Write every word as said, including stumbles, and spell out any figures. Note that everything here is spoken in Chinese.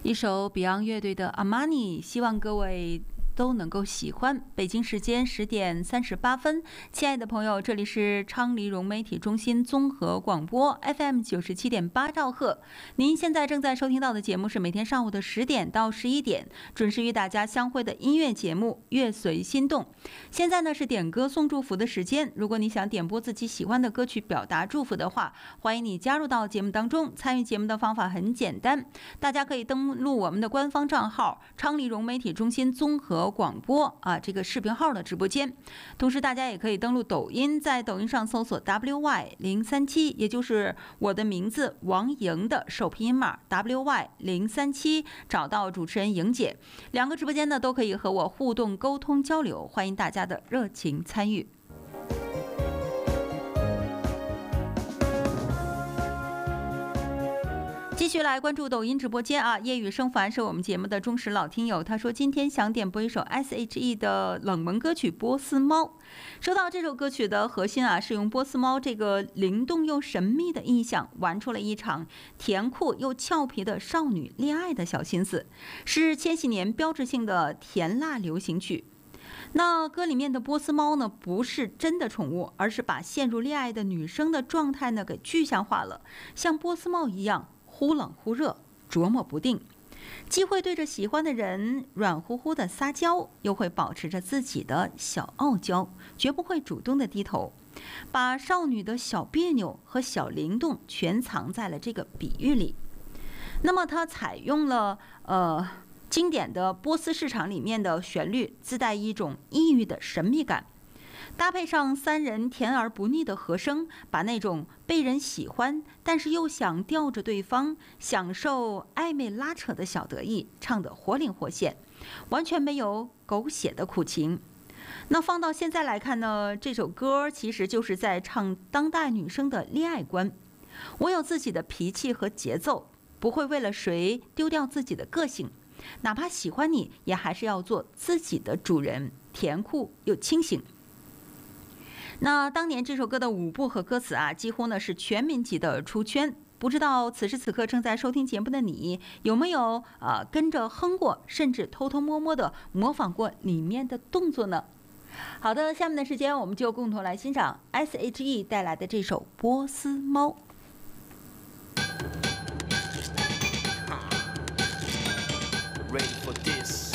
一首 Beyond 乐队的《阿玛尼》，希望各位都能够喜欢。北京时间十点三十八分，亲爱的朋友，这里是昌黎融媒体中心综合广播 F M 九十七点八兆赫。您现在正在收听到的节目是每天上午的十点到十一点准时与大家相会的音乐节目《乐随心动》。现在呢是点歌送祝福的时间，如果你想点播自己喜欢的歌曲表达祝福的话，欢迎你加入到节目当中。参与节目的方法很简单，大家可以登录我们的官方账号昌黎融媒体中心综合广播啊，这个视频号的直播间。同时大家也可以登录抖音，在抖音上搜索 W Y 零三七，也就是我的名字王莹的首拼音码 W Y 零三七，找到主持人莹姐。两个直播间呢都可以和我互动沟通交流，欢迎大家的热情参与。继续来关注抖音直播间啊，夜雨生烦是我们节目的忠实老听友，他说今天想点播一首 S H E 的冷门歌曲《波斯猫》。说到这首歌曲的核心啊，是用波斯猫这个灵动又神秘的意象，玩出了一场甜酷又俏皮的少女恋爱的小心思，是千禧年标志性的甜辣流行曲。那歌里面的波斯猫呢，不是真的宠物，而是把陷入恋爱的女生的状态呢给具象化了，像波斯猫一样忽冷忽热，琢磨不定，既会对着喜欢的人软乎乎的撒娇，又会保持着自己的小傲娇，绝不会主动的低头，把少女的小别扭和小灵动全藏在了这个比喻里。那么它采用了呃经典的波斯市场里面的旋律，自带一种异域的神秘感，搭配上三人甜而不腻的和声，把那种被人喜欢但是又想吊着对方享受暧昧拉扯的小得意唱得活灵活现，完全没有狗血的苦情。那放到现在来看呢，这首歌其实就是在唱当代女生的恋爱观。我有自己的脾气和节奏，不会为了谁丢掉自己的个性，哪怕喜欢你也还是要做自己的主人，甜酷又清醒。那当年这首歌的舞步和歌词啊，几乎呢是全民级的出圈。不知道此时此刻正在收听节目的你，有没有呃跟着哼过，甚至偷偷摸摸的模仿过里面的动作呢？好的，下面的时间我们就共同来欣赏 S H E 带来的这首《波斯猫》。 Ready for this